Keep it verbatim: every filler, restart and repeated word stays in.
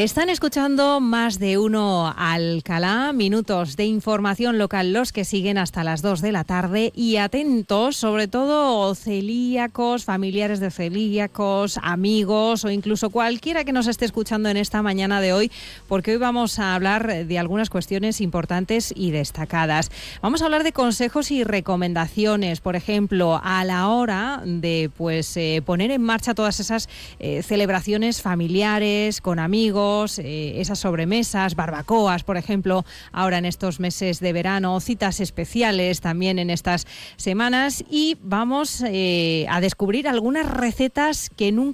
Están escuchando Más de Uno Alcalá, minutos de información local los que siguen hasta las dos de la tarde, y atentos, sobre todo celíacos, familiares de celíacos, amigos o incluso cualquiera que nos esté escuchando en esta mañana de hoy, porque hoy vamos a hablar de algunas cuestiones importantes y destacadas. Vamos a hablar de consejos y recomendaciones, por ejemplo, a la hora de pues eh, poner en marcha todas esas eh, celebraciones familiares, con amigos, Eh, esas sobremesas, barbacoas, por ejemplo, ahora en estos meses de verano, citas especiales también en estas semanas, y vamos eh, a descubrir algunas recetas que nunca